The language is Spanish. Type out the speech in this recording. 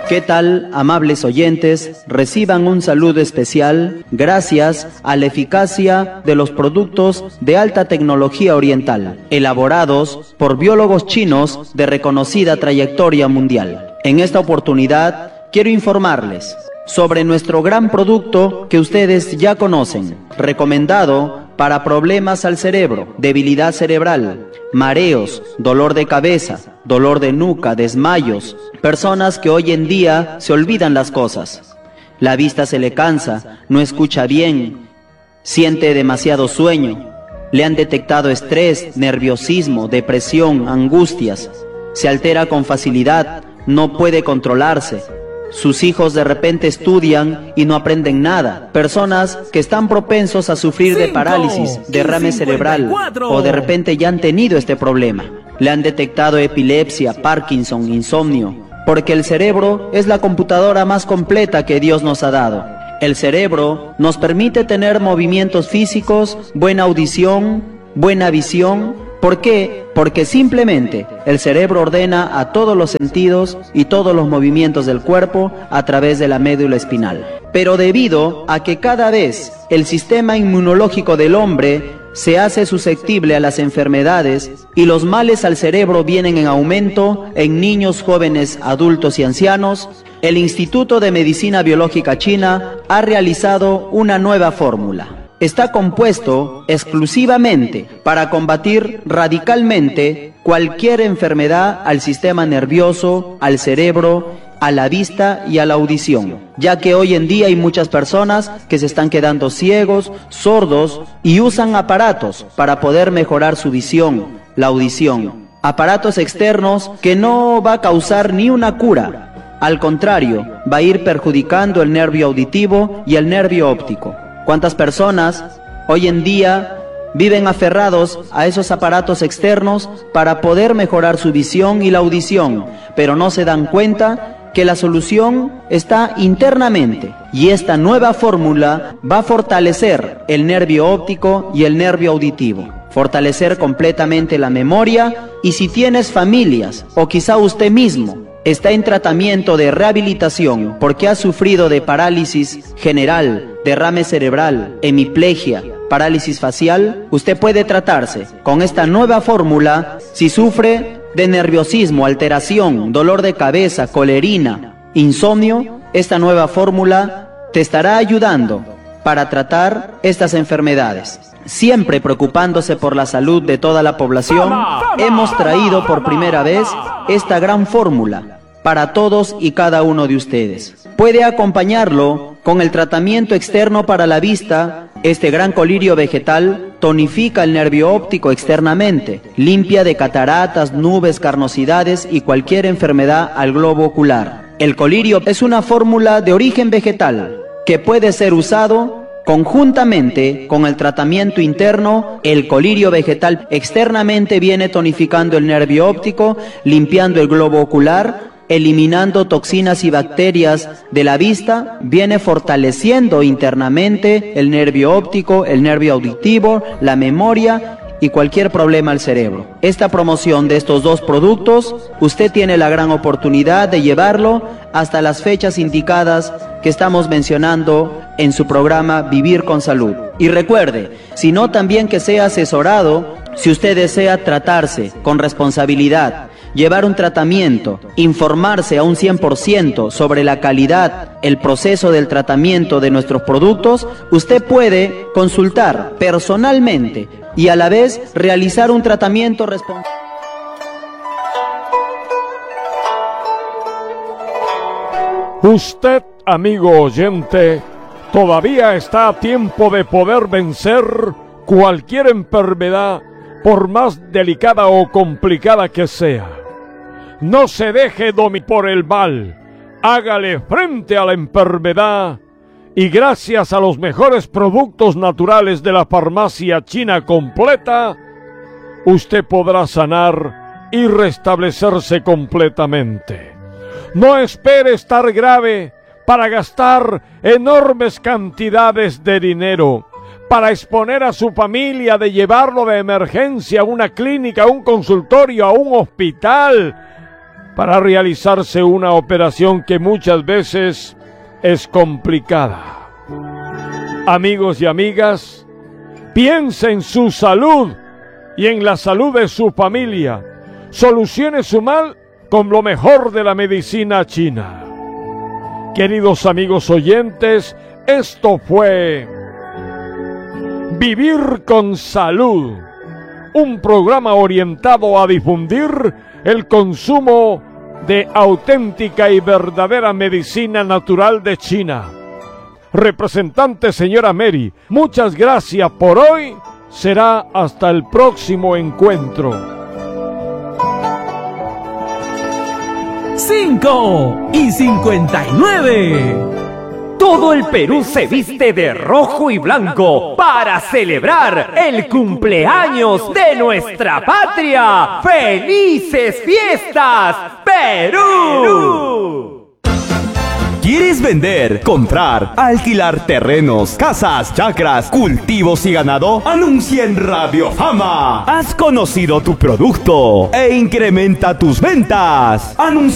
¿Qué tal, amables oyentes? Reciban un saludo especial gracias a la eficacia de los productos de alta tecnología oriental, elaborados por biólogos chinos de reconocida trayectoria mundial. En esta oportunidad, quiero informarles sobre nuestro gran producto que ustedes ya conocen, recomendado para problemas al cerebro, debilidad cerebral, mareos, dolor de cabeza, dolor de nuca, desmayos, personas que hoy en día se olvidan las cosas. La vista se le cansa, no escucha bien, siente demasiado sueño, le han detectado estrés, nerviosismo, depresión, angustias, se altera con facilidad, no puede controlarse. Sus hijos de repente estudian y no aprenden nada. Personas que están propensos a sufrir de parálisis, derrame cerebral, o de repente ya han tenido este problema. Le han detectado epilepsia, Parkinson, insomnio, porque el cerebro es la computadora más completa que Dios nos ha dado. El cerebro nos permite tener movimientos físicos, buena audición, buena visión. ¿Por qué? Porque simplemente el cerebro ordena a todos los sentidos y todos los movimientos del cuerpo a través de la médula espinal. Pero debido a que cada vez el sistema inmunológico del hombre se hace susceptible a las enfermedades y los males al cerebro vienen en aumento en niños, jóvenes, adultos y ancianos, el Instituto de Medicina Biológica China ha realizado una nueva fórmula. Está compuesto exclusivamente para combatir radicalmente cualquier enfermedad al sistema nervioso, al cerebro, a la vista y a la audición, ya que hoy en día hay muchas personas que se están quedando ciegos, sordos y usan aparatos para poder mejorar su visión, la audición. Aparatos externos que no va a causar ni una cura, al contrario, va a ir perjudicando el nervio auditivo y el nervio óptico. ¿Cuántas personas hoy en día viven aferrados a esos aparatos externos para poder mejorar su visión y la audición, pero no se dan cuenta que la solución está internamente? Y esta nueva fórmula va a fortalecer el nervio óptico y el nervio auditivo, fortalecer completamente la memoria. Y si tienes familias o quizá usted mismo está en tratamiento de rehabilitación porque ha sufrido de parálisis general, derrame cerebral, hemiplegia, parálisis facial, usted puede tratarse con esta nueva fórmula. Si sufre de nerviosismo, alteración, dolor de cabeza, colerina, insomnio, esta nueva fórmula te estará ayudando para tratar estas enfermedades. Siempre preocupándose por la salud de toda la población, hemos traído por primera vez esta gran fórmula para todos y cada uno de ustedes. Puede acompañarlo con el tratamiento externo para la vista. Este gran colirio vegetal tonifica el nervio óptico externamente, limpia de cataratas, nubes, carnosidades y cualquier enfermedad al globo ocular. El colirio es una fórmula de origen vegetal que puede ser usado conjuntamente con el tratamiento interno. El colirio vegetal externamente viene tonificando el nervio óptico, limpiando el globo ocular, eliminando toxinas y bacterias de la vista, viene fortaleciendo internamente el nervio óptico, el nervio auditivo, la memoria y cualquier problema al cerebro. Esta promoción de estos dos productos, usted tiene la gran oportunidad de llevarlo hasta las fechas indicadas que estamos mencionando en su programa Vivir con Salud. Y recuerde, sino también que sea asesorado si usted desea tratarse con responsabilidad, llevar un tratamiento, informarse a un 100% sobre la calidad, el proceso del tratamiento de nuestros productos. Usted puede consultar personalmente y a la vez realizar un tratamiento responsable. Usted, amigo oyente, todavía está a tiempo de poder vencer cualquier enfermedad, por más delicada o complicada que sea. No se deje dominar por el mal, hágale frente a la enfermedad y gracias a los mejores productos naturales de la farmacia china completa, usted podrá sanar y restablecerse completamente. No espere estar grave para gastar enormes cantidades de dinero, para exponer a su familia de llevarlo de emergencia a una clínica, a un consultorio, a un hospital. para realizarse una operación que muchas veces es complicada. Amigos y amigas, piense en su salud y en la salud de su familia. Solucione su mal con lo mejor de la medicina china. Queridos amigos oyentes, esto fue Vivir con Salud, un programa orientado a difundir el consumo de auténtica y verdadera medicina natural de China. Representante señora Mary, muchas gracias por hoy. Será hasta el próximo encuentro. 5:59. Todo el Perú se viste de rojo y blanco para celebrar el cumpleaños de nuestra patria. ¡Felices fiestas, Perú! ¿Quieres vender, comprar, alquilar terrenos, casas, chacras, cultivos y ganado? Anuncia en Radio Fama. Has conocido tu producto e incrementa tus ventas. Anuncia